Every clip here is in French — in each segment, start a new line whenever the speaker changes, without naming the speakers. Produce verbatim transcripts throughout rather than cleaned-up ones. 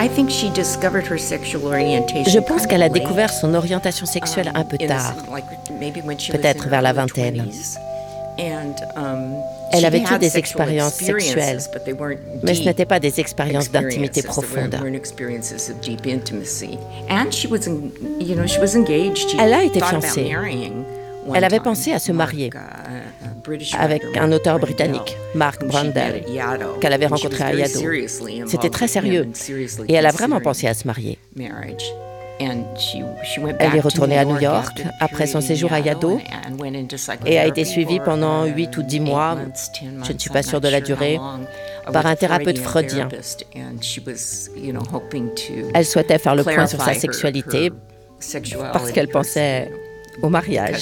Je pense qu'elle a découvert son orientation sexuelle un peu tard, peut-être vers la vingtaine. Elle avait eu des expériences sexuelles, mais ce n'étaient pas des expériences d'intimité profonde. Elle a été fiancée. Elle avait pensé à se marier avec un auteur britannique, Mark Brundle, qu'elle avait rencontré à Yaddo. C'était très sérieux et elle a vraiment pensé à se marier. Elle est retournée à New York après son séjour à Yaddo et a été suivie pendant huit ou dix mois, je ne suis pas sûre de la durée, par un thérapeute freudien. Elle souhaitait faire le point sur sa sexualité parce qu'elle pensait au mariage.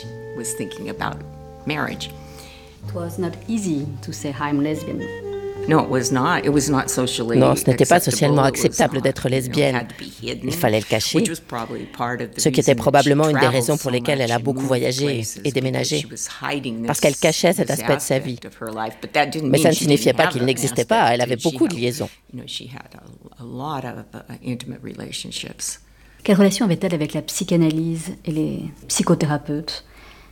It was not easy to say I'm lesbian.
Non, ce n'était pas socialement acceptable d'être lesbienne. Il fallait le cacher, ce qui était probablement une des raisons pour lesquelles elle a beaucoup voyagé et déménagé, parce qu'elle cachait cet aspect de sa vie. Mais ça ne signifiait pas qu'il n'existait pas, elle avait beaucoup de liaisons.
Quelle relation avait-elle avec la psychanalyse et les psychothérapeutes ?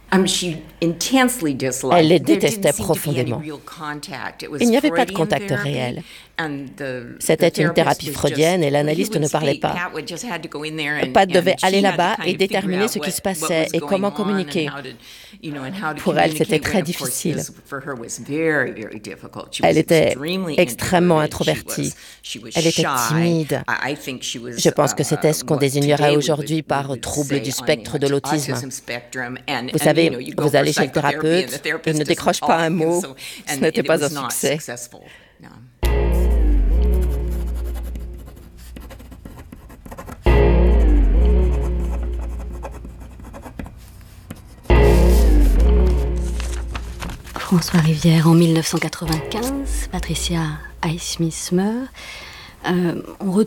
Elle les détestait profondément. Il n'y avait pas de contact réel. C'était une thérapie freudienne et l'analyste ne parlait pas. Pat devait aller là-bas et déterminer ce qui se passait et comment communiquer. Pour elle, c'était très difficile. Elle était extrêmement introvertie. Elle était timide. Je pense que c'était ce qu'on désignerait aujourd'hui par trouble du spectre de l'autisme. Vous savez, vous allez chez le thérapeute, il ne décroche pas un mot. Ce n'était pas un succès.
François Rivière, en mille neuf cent quatre-vingt-quinze, Patricia Highsmith meurt. Euh, on retrouve